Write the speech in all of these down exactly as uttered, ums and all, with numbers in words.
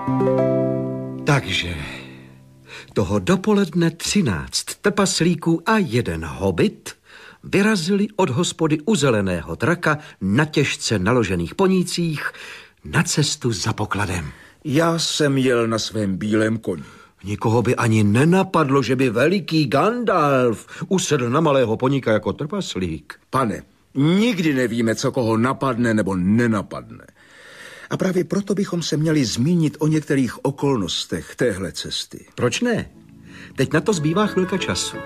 Takže toho dopoledne třináct trpaslíků a jeden hobit vyrazili od hospody u Zeleného draka na těžce naložených ponících na cestu za pokladem. Já jsem jel na svém bílém koni. Nikoho by ani nenapadlo, že by veliký Gandalf usedl na malého poníka jako trpaslík. Pane, nikdy nevíme, co koho napadne nebo nenapadne. A právě proto bychom se měli zmínit o některých okolnostech téhle cesty. Proč ne? Teď na to zbývá chvilka času.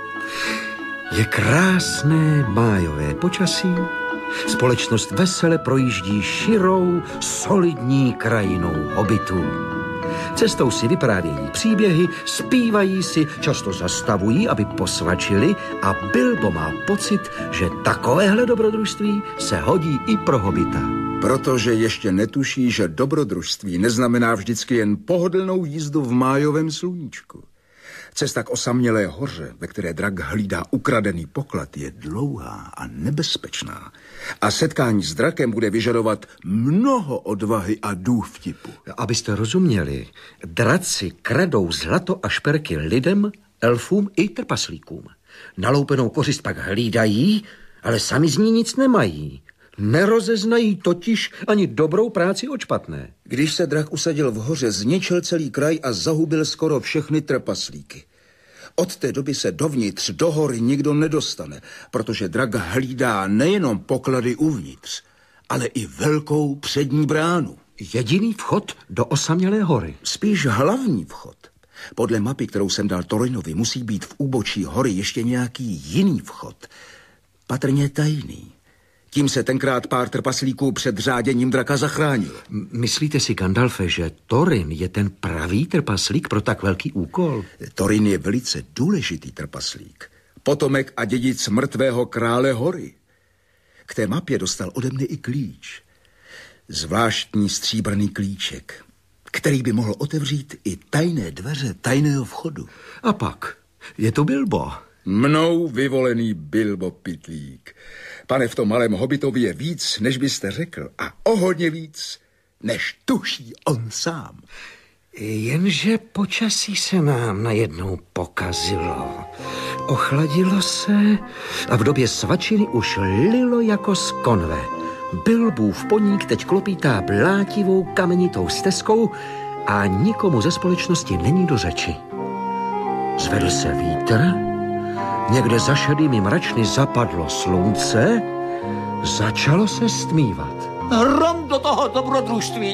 Je krásné májové počasí, společnost vesele projíždí širou, solidní krajinou hobitů. Cestou si vyprávějí příběhy, zpívají si, často zastavují, aby posvačili a Bilbo má pocit, že takovéhle dobrodružství se hodí i pro hobita. Protože ještě netuší, že dobrodružství neznamená vždycky jen pohodlnou jízdu v májovém sluníčku. Cesta k osamělé hoře, ve které drak hlídá ukradený poklad, je dlouhá a nebezpečná. A setkání s drakem bude vyžadovat mnoho odvahy a důvtipu. Abyste rozuměli, draci kradou zlato a šperky lidem, elfům i trpaslíkům. Naloupenou kořist pak hlídají, ale sami z ní nic nemají. Nerozeznají totiž ani dobrou práci od špatné. Když se drak usadil v hoře, zničil celý kraj a zahubil skoro všechny trpaslíky. Od té doby se dovnitř do hory nikdo nedostane, protože drak hlídá nejenom poklady uvnitř, ale i velkou přední bránu. Jediný vchod do osamělé hory. Spíš hlavní vchod. Podle mapy, kterou jsem dal Thorinovi, musí být v úbočí hory ještě nějaký jiný vchod. Patrně tajný. Tím se tenkrát pár trpaslíků před řáděním draka zachránil. Myslíte si, Gandalfe, že Thorin je ten pravý trpaslík pro tak velký úkol? Thorin je velice důležitý trpaslík. Potomek a dědic mrtvého krále hory. K té mapě dostal ode mne i klíč. Zvláštní stříbrný klíček, který by mohl otevřít i tajné dveře tajného vchodu. A pak je to Bilbo. Mnou vyvolený Bilbo Pitlík. Pane, v tom malém hobitovi je víc, než byste řekl. A o hodně víc, než tuší on sám. Jenže počasí se nám najednou pokazilo. Ochladilo se a v době svačiny už lilo jako z konve. Bilbův poník teď klopítá blátivou kamenitou stezkou a nikomu ze společnosti není do řeči. Zvedl se vítr, někde za šedými mračny zapadlo slunce, začalo se stmívat. Hrom do toho dobrodružství.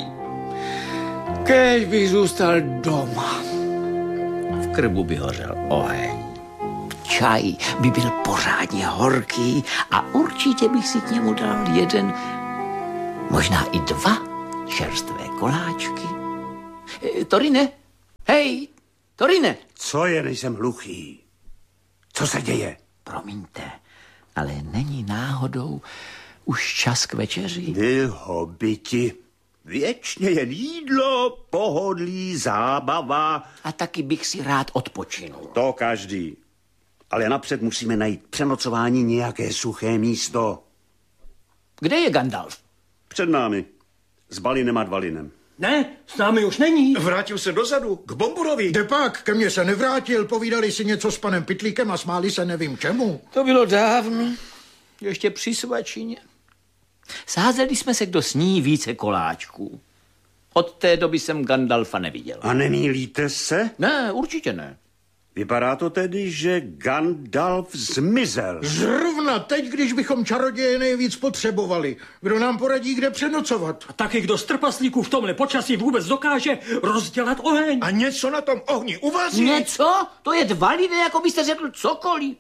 Kéž bych zůstal doma. V krbu by hořel oheň. Čaj by byl pořádně horký a určitě bych si k němu dal jeden, možná i dva čerstvé koláčky. E, Thorine, hej, Thorine. Co je, nejsem hluchý? Co se děje? Promiňte, ale není náhodou už čas k večeři? Vy hobiti, věčně jen jídlo, pohodlí, zábava. A taky bych si rád odpočinul. To každý. Ale napřed musíme najít přenocování nějaké suché místo. Kde je Gandalf? Před námi. S Balinem a Dvalinem. Ne, s námi už není. Vrátil se dozadu, k Bomburovi. Depak, ke mně se nevrátil, povídali si něco s panem Pitlíkem a smáli se nevím čemu. To bylo dávno, ještě při svačině. Sázeli jsme se, kdo sní více koláčků. Od té doby jsem Gandalfa neviděl. A nemýlíte se? Ne, určitě ne. Vypadá to tedy, že Gandalf zmizel. Zrovna teď, když bychom čaroděje nejvíc potřebovali. Kdo nám poradí, kde přenocovat? A taky kdo z trpaslíků v tomhle počasí vůbec dokáže rozdělat oheň? A něco na tom ohni uvaří? Něco? To je Dvalin, jako byste řekl cokoliv.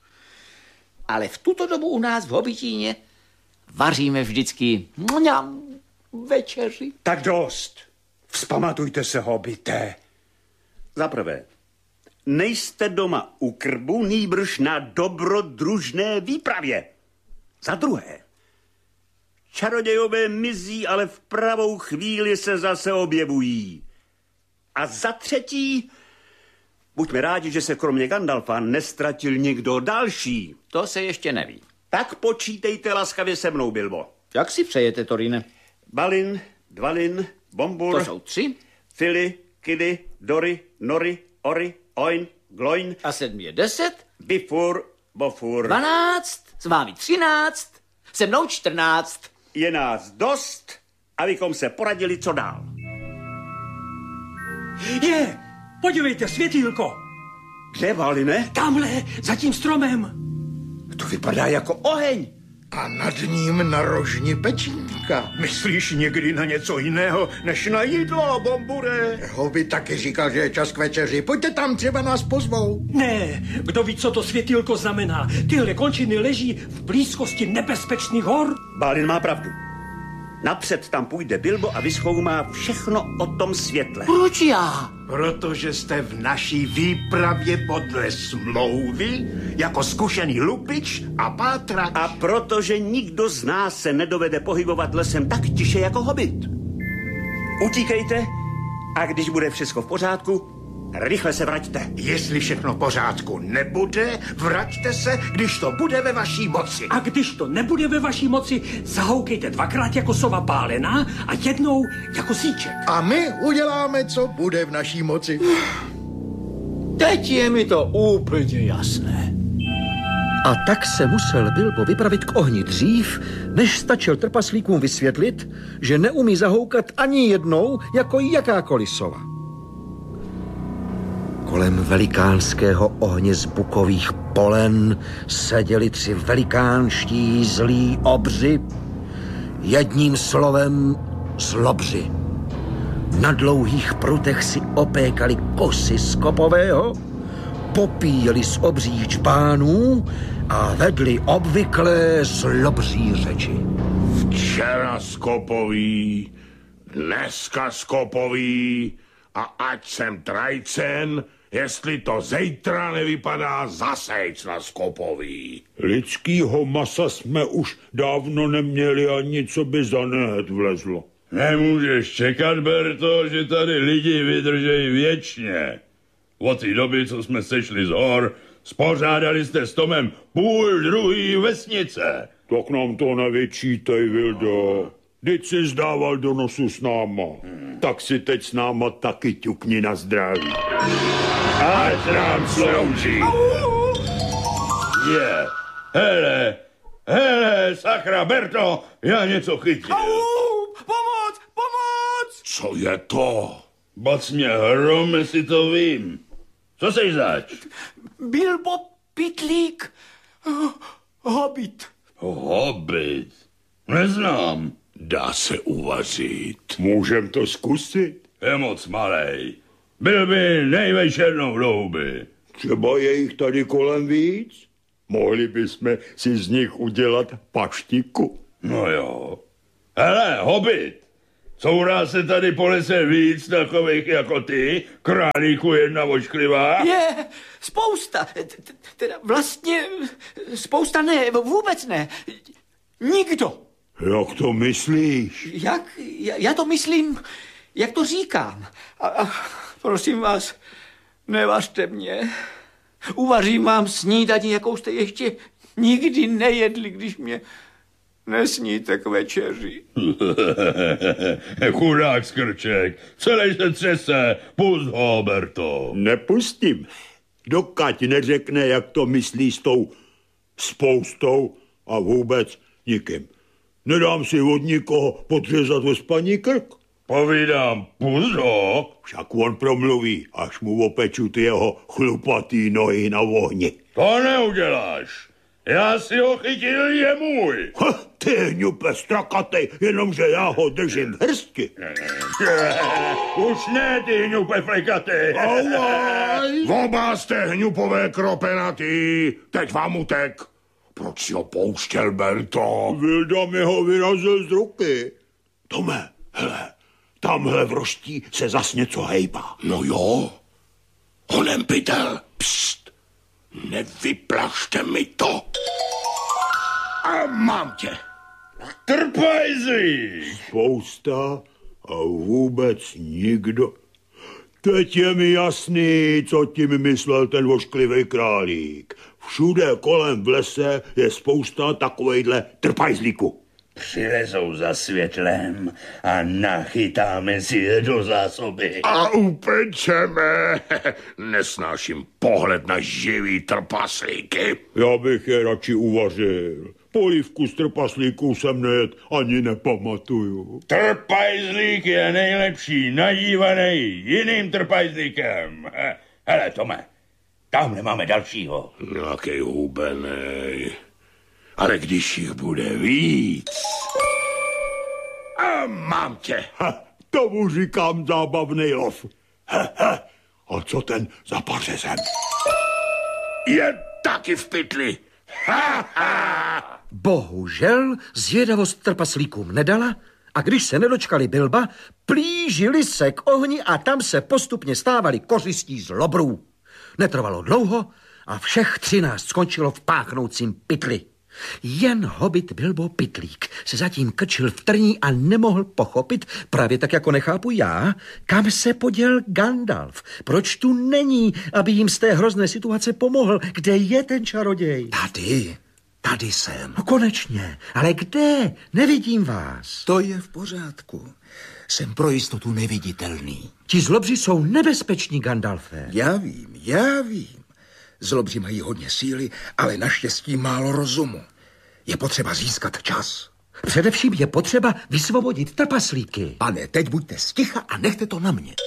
Ale v tuto dobu u nás v Hobitíně vaříme vždycky mňam, večeři. Tak dost. Vzpamatujte se, hobité. Za prvé, nejste doma u krbu, nýbrž na dobrodružné výpravě. Za druhé, čarodějové mizí, ale v pravou chvíli se zase objevují. A za třetí, buďme rádi, že se kromě Gandalfa nestratil nikdo další. To se ještě neví. Tak počítejte laskavě se mnou, Bilbo. Jak si přejete, Thorine? Balin, Dvalin, Bombur. To jsou tři. Fili, kili, dory, nory, ory, oin, gloin. A sedm je deset. Bifur, bofur. Dvanáct, s vámi třináct, se mnou čtrnáct. Je nás dost, abychom se poradili, co dál. Je, podívejte, světýlko. Kde, Váline? Tamhle, za tím stromem. To vypadá jako oheň. A nad ním na rožni pečínka. Myslíš někdy na něco jiného, než na jídlo, Bombure? Hobby taky říkal, že je čas k večeři. Pojďte tam, třeba nás pozvou. Ne, kdo ví, co to světýlko znamená. Tyhle končiny leží v blízkosti nebezpečných hor. Balin má pravdu. Napřed tam půjde Bilbo a vyzkoumá všechno o tom světle. Proč já? Protože jste v naší výpravě podle smlouvy jako zkušený lupič a pátrač. A protože nikdo z nás se nedovede pohybovat lesem tak tiše jako hobit. Utíkejte a když bude všechno v pořádku, rychle se vraťte. Jestli všechno v pořádku nebude, vraťte se, když to bude ve vaší moci. A když to nebude ve vaší moci, zahoukejte dvakrát jako sova pálená a jednou jako síček. A my uděláme, co bude v naší moci. Teď je mi to úplně jasné. A tak se musel Bilbo vypravit k ohni dřív, než stačil trpaslíkům vysvětlit, že neumí zahoukat ani jednou jako jakákoliv sova. Kolem velikánského ohně z bukových polen seděli tři velikánští zlí obři, jedním slovem zlobři. Na dlouhých prutech si opékali kusy skopového, popíjeli z obřích čbánů a vedli obvyklé zlobří řeči. Včera skopový, dneska skopový a ať jsem trajcen, jestli to zítra nevypadá zasejc na skopový. Lidskýho masa jsme už dávno neměli a nic, co by za nehet vlezlo. Nemůžeš čekat, Berto, že tady lidi vydržejí věčně. Od té doby, co jsme sešli z hor, spořádali jste s Tomem půl druhý vesnice. Tak nám to nevyčítej, Vildo. Vždyť si zdával do nosu s náma. Hmm. Tak si teď s náma taky ťukni na zdraví. Ať nám slouží. Je, hele, hele, sakra, Berto, já něco chytil. Pomoc, pomoc! Co je to? Bac mě hrom, jestli to vím. Co seš zač? Bilbo Pitlík. Hobit. Hobit? Neznám. Dá se uvařit. Můžem to zkusit? Je moc malej. Byl by nejvej černou hlouby. Třeba je jich tady kolem víc? Mohli bychom si z nich udělat paštiku. No jo. Hele, hobit. Courá se tady po lese víc takových jako ty? Králíku jedna ošklivá? Je, spousta. Teda vlastně spousta ne, vůbec ne. Nikdo. Jak to myslíš? Jak? Já, já to myslím, jak to říkám. A, a prosím vás, nevařte mě. Uvařím vám snídani, jakou jste ještě nikdy nejedli, když mě nesníte k večeři. Chudák skrček, celý se třese, pust ho, Berto. Nepustím, dokud neřekne, jak to myslí s tou spoustou a vůbec nikým. Nedám si od nikoho podřezat ve spaní krk. Povídám, pust ho. Však on promluví, až mu opeču ty jeho chlupatý nohy na ohni. To neuděláš. Já si ho chytil, je můj. Ha, ty hňupe strakatej, jenomže já ho držím v hrsti. Už ne, ty hňupe flikatej. Auaj! Oba jste hňupové kropenatý, teď vám utek. Proč si ho pouštěl, Berto? Vilda mi ho vyrazil z ruky. Tome, hele, tamhle v roští se zas něco hejbá. No jo, honem pytel, pst, nevyplašte mi to. A mám tě. Trpajzi! Spousta a vůbec nikdo. Teď je mi jasný, co tím myslel ten vošklivý králík. Všude kolem v lese je spousta takovejhle trpajzlíku. přilezou za světlem a nachytáme si je do zásoby. A upečeme. Nesnáším pohled na živý trpaslíky. Já bych je radši uvařil. Polívku z trpaslíků jsem nejet ani nepamatuju. Trpajzlík je nejlepší, nadívaný jiným trpajzlíkem. Hele, Tome, tamhle máme dalšího. Nějakej hubenej. Ale když jich bude víc... A mám tě. Ha, tomu říkám zábavnej lov. Ha, ha. A co ten za pařezem? Je taky v pytli. Ha, ha. Bohužel zvědavost trpaslíkům nedala a když se nedočkali Bilba, plížili se k ohni a tam se postupně stávali kořistí z lobrů. Netrvalo dlouho a všech třináct skončilo v páchnoucím pytli. Jen hobit Bilbo Pytlík se zatím krčil v trní a nemohl pochopit, právě tak jako nechápu já, kam se poděl Gandalf. Proč tu není, aby jim z té hrozné situace pomohl? Kde je ten čaroděj? Tady, tady jsem. No konečně, ale kde? Nevidím vás. To je v pořádku. Jsem pro jistotu neviditelný. Ti zlobři jsou nebezpeční, Gandalfe. Já vím, já vím. Zlobři mají hodně síly, ale naštěstí málo rozumu. Je potřeba získat čas. Především je potřeba vysvobodit trpaslíky. Pane, teď buďte sticha a nechte to na mě.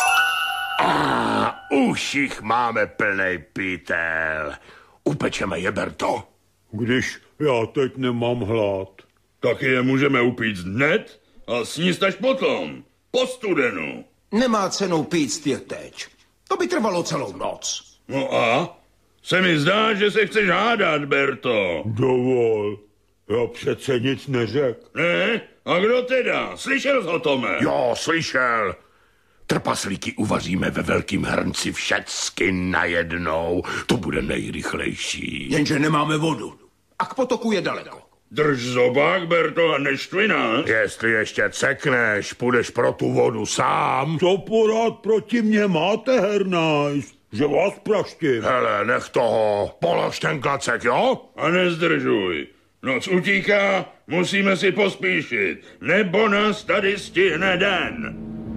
A už jich máme plnej pytel. Upečeme je, Berto. Když já teď nemám hlad. Tak je můžeme upít hned a sníst až potom. Po studenu. Nemá cenu pít je teď. To by trvalo celou noc. No a? Se mi zdá, že se chceš hádat, Berto. Dovol, já přece nic neřekl. Ne? A kdo teda? Slyšel jsi o Tome? Jo, slyšel. Trpaslíky uvaříme ve velkým hrnci všecky najednou. To bude nejrychlejší. Jenže nemáme vodu. A k potoku je daleko. Drž zobák, Berto, a neštvi nás. Jestli ještě cekneš, půjdeš pro tu vodu sám. Co porád proti mně máte, Hernajs? Že vás praštím. Hele, nech toho. Polož ten klacek, jo? A nezdržuj. Noc utíká, musíme si pospíšit, nebo nás tady stihne den.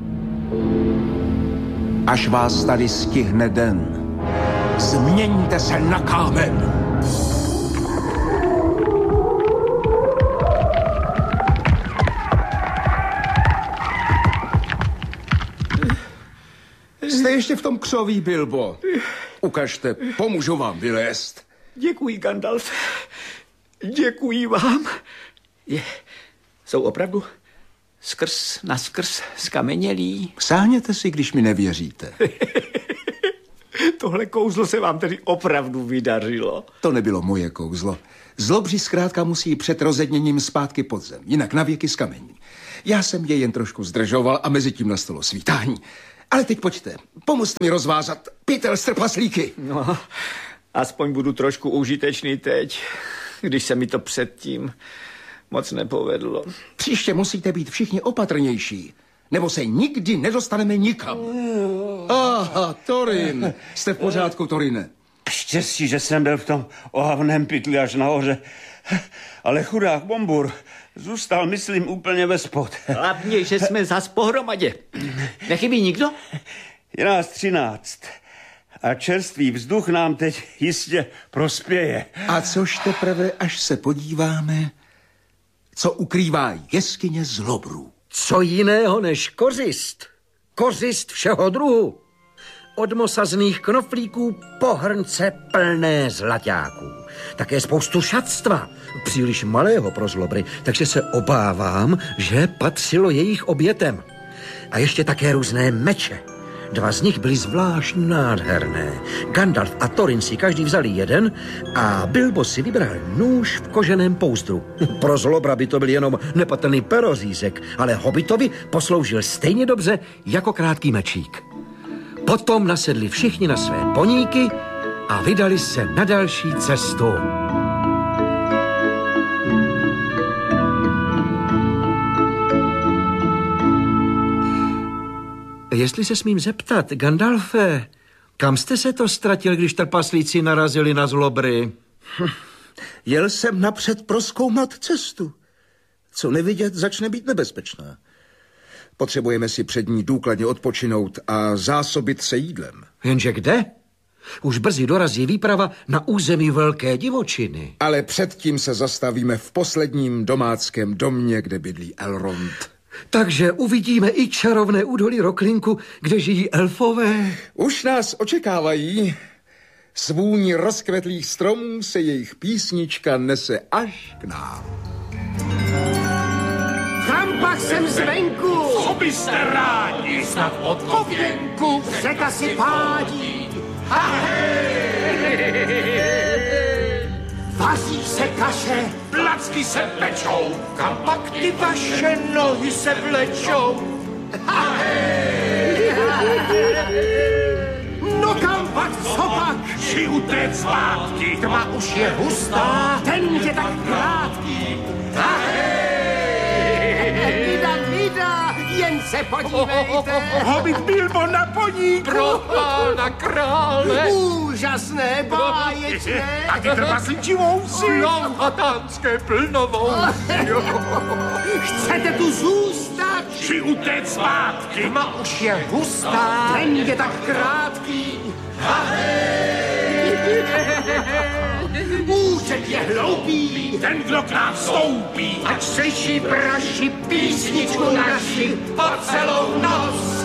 Až vás tady stihne den, změňte se na kámen. Jste ještě v tom křoví, Bilbo. Ukažte, pomůžu vám vylézt. Děkuji, Gandalf. Děkuji vám. Je, jsou opravdu skrz na skrz skamenělí. Sáhněte si, když mi nevěříte. Tohle kouzlo se vám tedy opravdu vydařilo. To nebylo moje kouzlo. Zlobři zkrátka musí před rozedněním zpátky pod zem, jinak navěky zkamení. Já jsem je jen trošku zdržoval a mezi tím nastalo svítání. Ale teď pojďte, pomozte mi rozvázat pytel s trpaslíky. No, aspoň budu trošku užitečný teď, když se mi to předtím moc nepovedlo. Příště musíte být všichni opatrnější, nebo se nikdy nedostaneme nikam. Aha, Thorin. Jste v pořádku, Thorine? Štěstí, že jsem byl v tom ohavném pytli až nahoře. Ale chudák Bombur zůstal, myslím, úplně ve spod. Hlavně, že jsme zas pohromadě. Nechybí nikdo? Je nás třináct. A čerstvý vzduch nám teď jistě prospěje. A což teprve, až se podíváme, co ukrývá jeskyně zlobrů. Co jiného než kořist? Kořist všeho druhu. Od mosazných knoflíků po hrnce plné zlaťáků. Také spoustu šatstva, příliš malého pro zlobry, takže se obávám, že patřilo jejich obětem. A ještě také různé meče. Dva z nich byly zvlášť nádherné. Gandalf a Thorin si každý vzali jeden a Bilbo si vybral nůž v koženém pouzdru. Pro zlobra by to byl jenom nepatrný perořízek, ale hobitovi posloužil stejně dobře jako krátký mečík. Potom nasedli všichni na své poníky a vydali se na další cestu. Jestli se smím zeptat, Gandalfe, kam jste se to ztratil, když trpaslíci narazili na zlobry? Hm, jel jsem napřed prozkoumat cestu. Co nevidět, začne být nebezpečná. Potřebujeme si před ní důkladně odpočinout a zásobit se jídlem. Jenže kde? Už brzy dorazí výprava na území velké divočiny. Ale předtím se zastavíme v posledním domáckém domě, kde bydlí Elrond. Takže uvidíme i čarovné údolí Roklinku, kde žijí elfové. Už nás očekávají. S vůní rozkvetlých stromů se jejich písnička nese až k nám. Kam pak jsem zvenku? Co byste rádi? Snad odpověnku. Řeka si pádí. Vaří se kaše. Placky se pečou. Kam pak ty vaše nohy se vlečou? No kam pak, co pak? Či utéct zpátky. Tma už je hustá. Ten je tak krátký. Vida, vida, jen se podívejte. Hobbit Bilbo na poníku. Pro pána krále. Úžasné, báječné. A ty trpasličí vousy. Louthatánské plnovousy. Chcete tu zůstat? Či utéct zpátky. Tma už je hustá. Ten je tak krátký. Účet je hloupý. Ten, kdo k nám vstoupí. Ať slyší praši písničku naši po celou noc.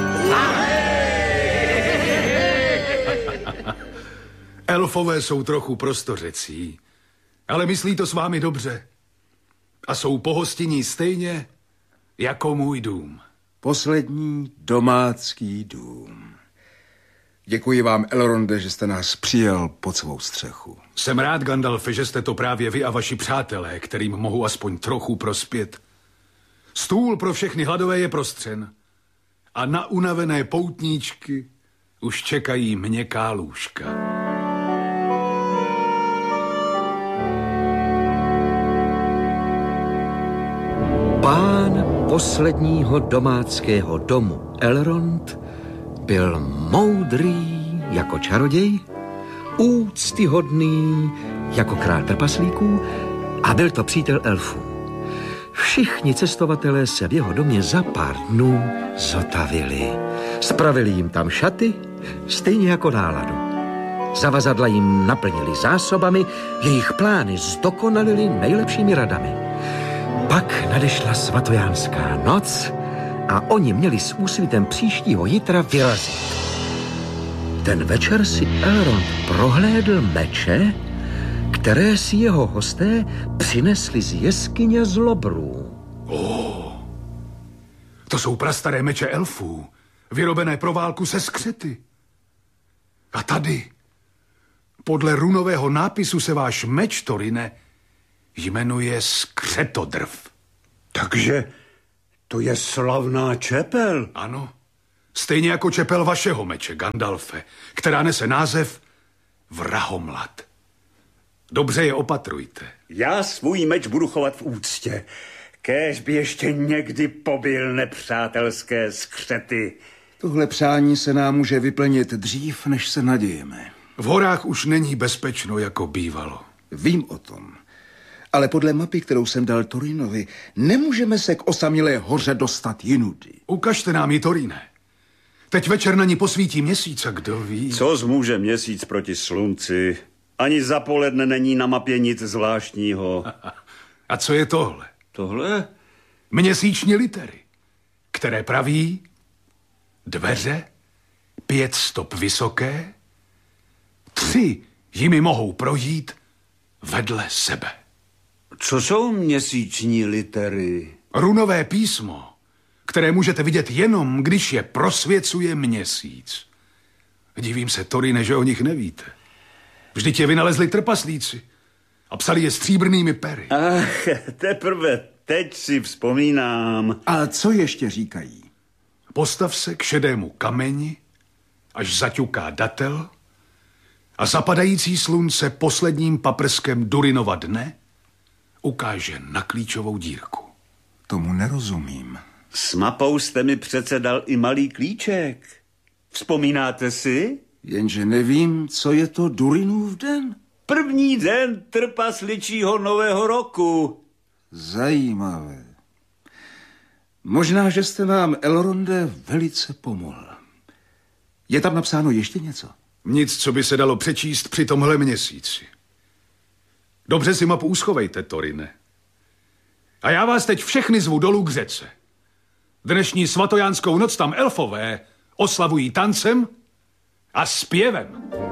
Elfové jsou trochu prostořecí, ale myslí to s vámi dobře. A jsou pohostinní stejně jako můj dům. Poslední domácký dům. Děkuji vám, Elronde, že jste nás přijal pod svou střechu. Jsem rád, Gandalfe, že jste to právě vy a vaši přátelé, kterým mohu aspoň trochu prospět. Stůl pro všechny hladové je prostřen a na unavené poutníčky už čekají měkká lůžka. Pán posledního domáckého domu Elrond byl moudrý jako čaroděj, úctyhodný jako král trpaslíků a byl to přítel elfů. Všichni cestovatelé se v jeho domě za pár dnů zotavili. Spravili jim tam šaty, stejně jako náladu. Zavazadla jim naplnili zásobami, jejich plány zdokonalili nejlepšími radami. Pak nadešla svatojánská noc a oni měli s úsvitem příštího jitra vyrazit. Ten večer si Elrond prohlédl meče, které si jeho hosté přinesli z jeskyně zlobrů. Oh, to jsou prastaré meče elfů, vyrobené pro válku se skřety. A tady, podle runového nápisu se váš meč, Torine, jmenuje Skřetodrv. Takže to je slavná čepel. Ano, stejně jako čepel vašeho meče, Gandalfe, která nese název Vrahomlad. Dobře je opatrujte. Já svůj meč budu chovat v úctě. Kéž by ještě někdy pobil nepřátelské skřety. Tohle přání se nám může vyplnit dřív, než se nadějeme. V horách už není bezpečno, jako bývalo. Vím o tom. Ale podle mapy, kterou jsem dal Torinovi, nemůžeme se k osamělé hoře dostat jinudy. Ukažte nám ji, Torine. Teď večer na ní posvítí měsíc a kdo ví. Co zmůže měsíc proti slunci? Ani za poledne není na mapě nic zvláštního. A co je tohle? Tohle? Měsíční litery, které praví dveře, pět stop vysoké, tři jimi mohou projít vedle sebe. Co jsou měsíční litery? Runové písmo, které můžete vidět jenom, když je prosvěcuje měsíc. Divím se, Torine, že o nich nevíte. Vždyť je vynalezli trpaslíci a psali je stříbrnými pery. Ach, teprve teď si vzpomínám. A co ještě říkají? Postav se k šedému kameni, až zaťuká datel a zapadající slunce posledním paprskem Durinova dne ukáže na klíčovou dírku. Tomu nerozumím. S mapou jste mi přece dal i malý klíček. Vzpomínáte si? Jenže nevím, co je to Durinův den. První den trpasličího nového roku. Zajímavé. Možná, že jste nám, Elronde, velice pomohl. Je tam napsáno ještě něco? Nic, co by se dalo přečíst při tomhle měsíci. Dobře si mapu uschovejte, Torine. A já vás teď všechny zvu dolů k řece. Dnešní svatojánskou noc tam elfové oslavují tancem a zpěvem.